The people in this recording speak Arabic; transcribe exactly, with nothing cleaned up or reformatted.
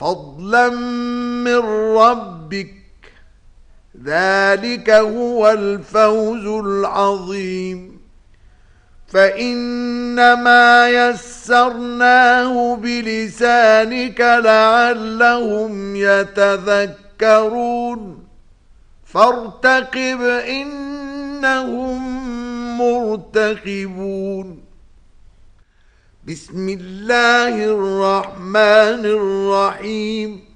فضلا من ربك، ذلك هو الفوز العظيم. فإنما يسرناه بلسانك لعلهم يتذكرون، فارتقب إنهم مرتقبون. بسم الله الرحمن الرحيم.